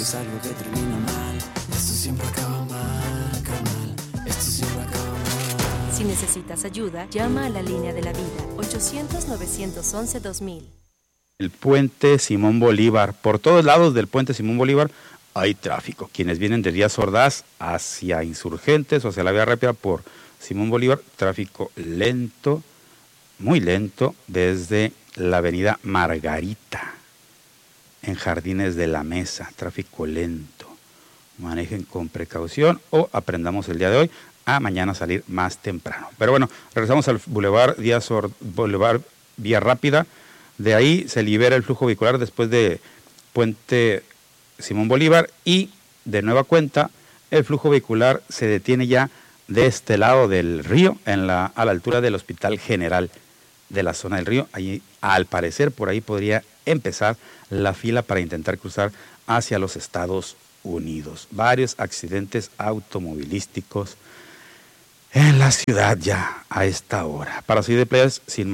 es algo que termina mal. Esto siempre acaba mal, carnal. Esto siempre acaba mal. Si necesitas ayuda, llama a la línea de la vida, 800-911-2000. El puente Simón Bolívar. Por todos lados del puente Simón Bolívar hay tráfico. Quienes vienen de Díaz Ordaz hacia Insurgentes o hacia la vía rápida por Simón Bolívar, tráfico lento, muy lento, desde la avenida Margarita, en Jardines de la Mesa, tráfico lento. Manejen con precaución o aprendamos el día de hoy a mañana salir más temprano. Pero bueno, regresamos al Boulevard Boulevard Vía Rápida. De ahí se libera el flujo vehicular después de Puente Simón Bolívar y de nueva cuenta el flujo vehicular se detiene ya de este lado del río, a la altura del Hospital General de la zona del río. Allí, al parecer, por ahí podría empezar la fila para intentar cruzar hacia los Estados Unidos. Varios accidentes automovilísticos en la ciudad ya a esta hora. Para salir de Playa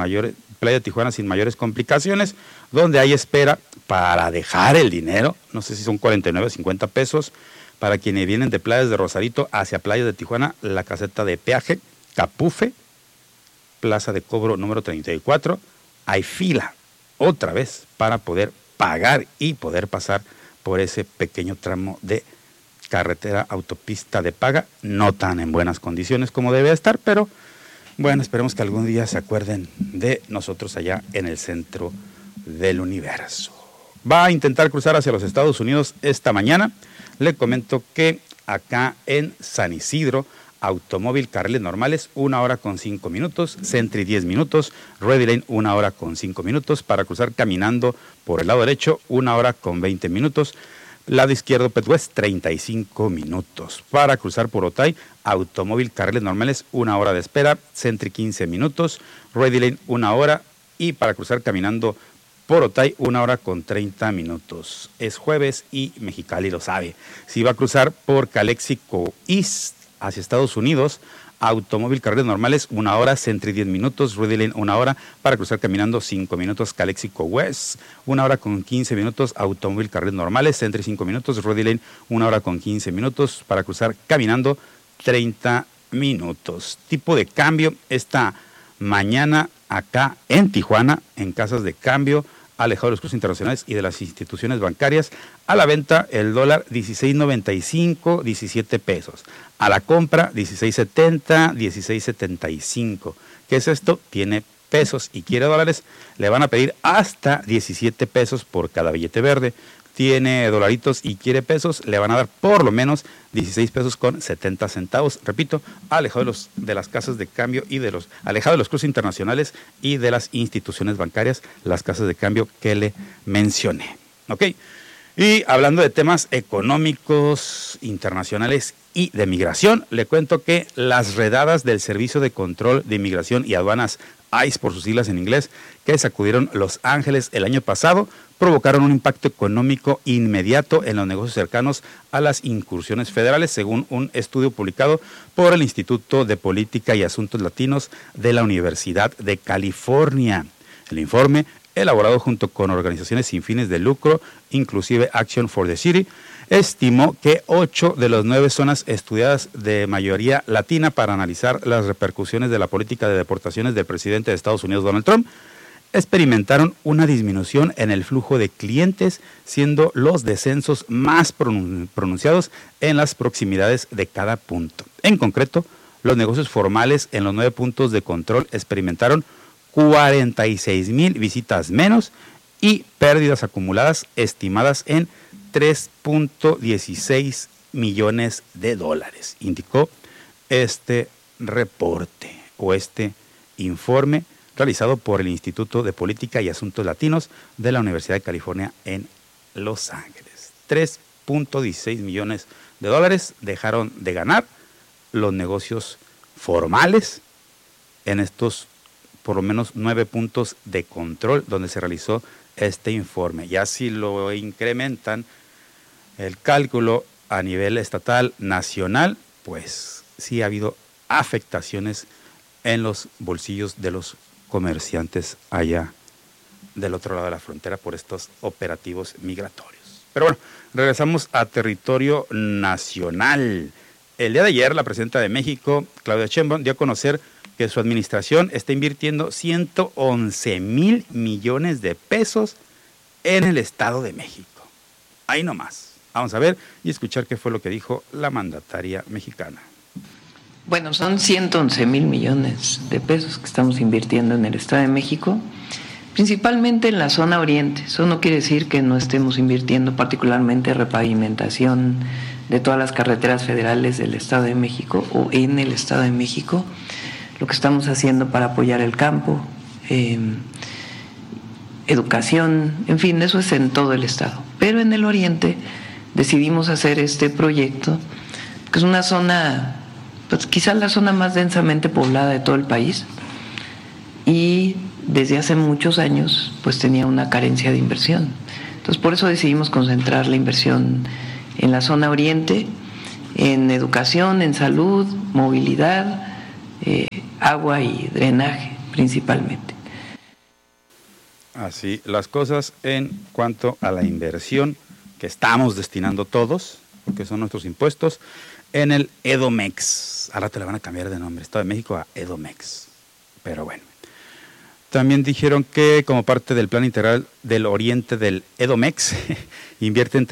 de Tijuana sin mayores complicaciones, donde hay espera para dejar el dinero, no sé si son 49 o 50 pesos, para quienes vienen de Playas de Rosarito hacia Playas de Tijuana, la caseta de peaje, Capufe, plaza de cobro número 34, hay fila otra vez para poder pagar y poder pasar por ese pequeño tramo de carretera autopista de paga, no tan en buenas condiciones como debe estar, pero bueno, esperemos que algún día se acuerden de nosotros allá en el centro del universo. Va a intentar cruzar hacia los Estados Unidos esta mañana. Le comento que acá en San Isidro, automóvil, carriles normales, 1 hora con 5 minutos, Sentry 10 minutos, Ready Lane 1 hora con 5 minutos, para cruzar caminando por el lado derecho, 1 hora con 20 minutos, lado izquierdo Pet West 35 minutos. Para cruzar por Otay, automóvil, carriles normales, 1 hora de espera, Sentry 15 minutos, Ready Lane 1 hora y para cruzar caminando por Otay 1 hora con 30 minutos. Es jueves y Mexicali lo sabe. Si va a cruzar por Calexico East hacia Estados Unidos, automóvil, carriles normales, 1 hora, Sentry 10 minutos, Ready Lane 1 hora, para cruzar caminando 5 minutos, Calexico West, 1 hora con 15 minutos, automóvil, carriles normales, Sentry 5 minutos, Ready Lane 1 hora con 15 minutos, para cruzar caminando 30 minutos. Tipo de cambio esta mañana acá en Tijuana, en casas de cambio, alejado de los cruces internacionales y de las instituciones bancarias. A la venta el dólar 16.95, 17 pesos. A la compra 16.70, 16.75. ¿Qué es esto? Tiene pesos y quiere dólares, le van a pedir hasta 17 pesos por cada billete verde. Tiene dolaritos y quiere pesos, le van a dar por lo menos 16 pesos con 70 centavos. Repito, alejado de las casas de cambio y alejado de los cruces internacionales y de las instituciones bancarias, las casas de cambio que le mencioné. ¿Ok? Y hablando de temas económicos, internacionales y de migración, le cuento que las redadas del Servicio de Control de Inmigración y Aduanas, ICE por sus siglas en inglés, que sacudieron Los Ángeles el año pasado, provocaron un impacto económico inmediato en los negocios cercanos a las incursiones federales, según un estudio publicado por el Instituto de Política y Asuntos Latinos de la Universidad de California. El informe, elaborado junto con organizaciones sin fines de lucro, inclusive Action for the City, estimó que 8 de las 9 zonas estudiadas de mayoría latina para analizar las repercusiones de la política de deportaciones del presidente de Estados Unidos, Donald Trump, experimentaron una disminución en el flujo de clientes, siendo los descensos más pronunciados en las proximidades de cada punto. En concreto, los negocios formales en los 9 puntos de control experimentaron 46,000 visitas menos y pérdidas acumuladas estimadas en 3.16 millones de dólares, indicó este reporte o este informe realizado por el Instituto de Política y Asuntos Latinos de la Universidad de California en Los Ángeles. 3.16 millones de dólares dejaron de ganar los negocios formales en estos por lo menos 9 puntos de control donde se realizó este informe. Ya si lo incrementan el cálculo a nivel estatal, nacional, pues sí ha habido afectaciones en los bolsillos de los comerciantes allá del otro lado de la frontera por estos operativos migratorios. Pero bueno, regresamos a territorio nacional. El día de ayer, la presidenta de México, Claudia Sheinbaum, dio a conocer que su administración está invirtiendo 111,000 millones de pesos en el Estado de México. Ahí nomás. Vamos a ver y escuchar qué fue lo que dijo la mandataria mexicana. Bueno, son 111,000 millones de pesos que estamos invirtiendo en el Estado de México, principalmente en la zona oriente. Eso no quiere decir que no estemos invirtiendo particularmente en repavimentación de todas las carreteras federales del Estado de México o en el Estado de México, lo que estamos haciendo para apoyar el campo, educación, en fin, eso es en todo el Estado. Pero en el oriente decidimos hacer este proyecto, que es una zona, pues quizás la zona más densamente poblada de todo el país, y desde hace muchos años pues tenía una carencia de inversión. Entonces por eso decidimos concentrar la inversión en la zona oriente, en educación, en salud, movilidad, agua y drenaje principalmente. Así las cosas en cuanto a la inversión que estamos destinando todos, porque son nuestros impuestos, en el Edomex. Ahora te le van a cambiar de nombre, Estado de México a Edomex. Pero bueno. También dijeron que como parte del Plan Integral del Oriente del Edomex, invierten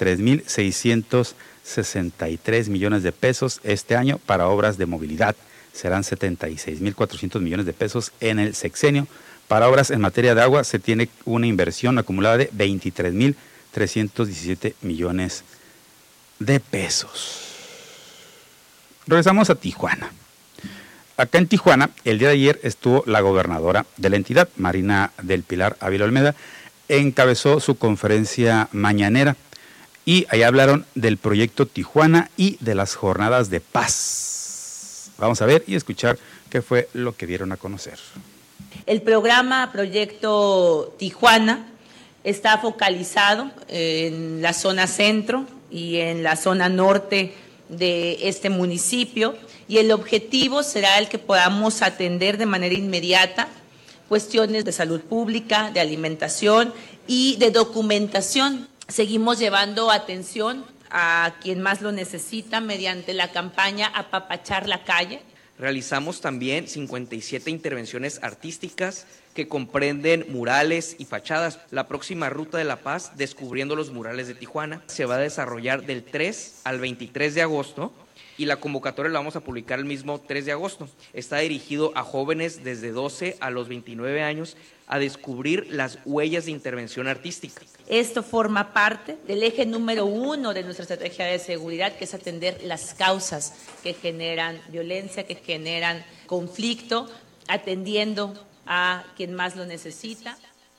33,663 millones de pesos este año para obras de movilidad. Serán 76,400 millones de pesos en el sexenio. Para obras en materia de agua se tiene una inversión acumulada de 23,317 millones de pesos. Regresamos a Tijuana. Acá en Tijuana, el día de ayer estuvo la gobernadora de la entidad, Marina del Pilar Ávila Olmeda, encabezó su conferencia mañanera y ahí hablaron del proyecto Tijuana y de las jornadas de paz. Vamos a ver y escuchar qué fue lo que dieron a conocer. El programa Proyecto Tijuana está focalizado en la zona centro y en la zona norte de este municipio, y el objetivo será el que podamos atender de manera inmediata cuestiones de salud pública, de alimentación y de documentación. Seguimos llevando atención a quien más lo necesita mediante la campaña Apapachar la Calle. Realizamos también 57 intervenciones artísticas que comprenden murales y fachadas. La próxima Ruta de la Paz, Descubriendo los Murales de Tijuana, se va a desarrollar del 3 al 23 de agosto y la convocatoria la vamos a publicar el mismo 3 de agosto. Está dirigido a jóvenes desde 12 a los 29 años a descubrir las huellas de intervención artística. Esto forma parte del eje número 1 de nuestra estrategia de seguridad, que es atender las causas que generan violencia, que generan conflicto, atendiendo a quien más lo necesita.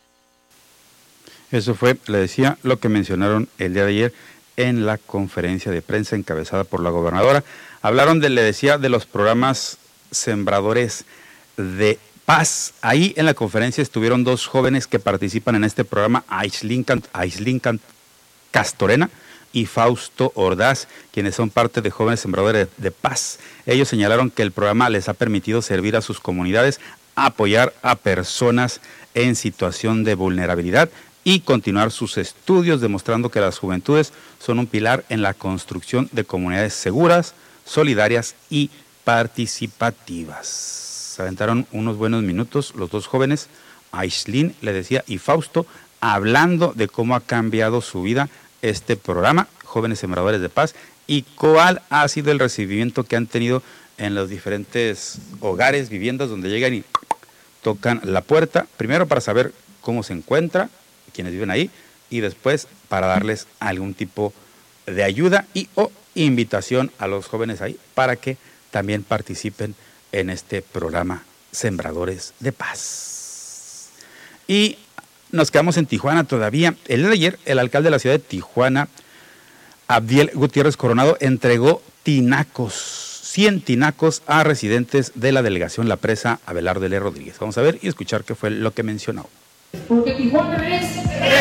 Eso fue, le decía, lo que mencionaron el día de ayer en la conferencia de prensa encabezada por la gobernadora. Hablaron le decía, de los programas Sembradores de Paz. Ahí en la conferencia estuvieron dos jóvenes que participan en este programa, Aislinn Castorena y Fausto Ordaz, quienes son parte de Jóvenes Sembradores de Paz. Ellos señalaron que el programa les ha permitido servir a sus comunidades, apoyar a personas en situación de vulnerabilidad y continuar sus estudios, demostrando que las juventudes son un pilar en la construcción de comunidades seguras, solidarias y participativas. Se aventaron unos buenos minutos los dos jóvenes, Aislinn, le decía, y Fausto, hablando de cómo ha cambiado su vida este programa, Jóvenes Sembradores de Paz, y cuál ha sido el recibimiento que han tenido en los diferentes hogares, viviendas donde llegan y tocan la puerta, primero para saber cómo se encuentra quienes viven ahí, y después para darles algún tipo de ayuda y o invitación a los jóvenes ahí para que también participen en este programa Sembradores de Paz. Y nos quedamos en Tijuana todavía. El día de ayer, el alcalde de la ciudad de Tijuana, Abdiel Gutiérrez Coronado, entregó tinacos, 100 tinacos a residentes de la delegación La Presa Abelardo L. Rodríguez. Vamos a ver y escuchar qué fue lo que mencionó. Porque Tijuana es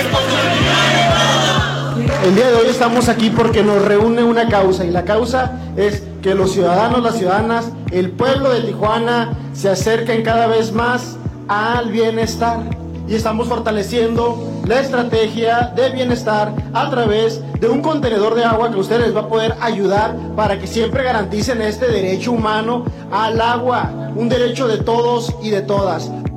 el día de hoy estamos aquí porque nos reúne una causa, y la causa es que los ciudadanos, las ciudadanas, el pueblo de Tijuana se acerquen cada vez más al bienestar, y estamos fortaleciendo la estrategia de bienestar a través de un contenedor de agua que a ustedes les va a poder ayudar para que siempre garanticen este derecho humano al agua, un derecho de todos y de todas.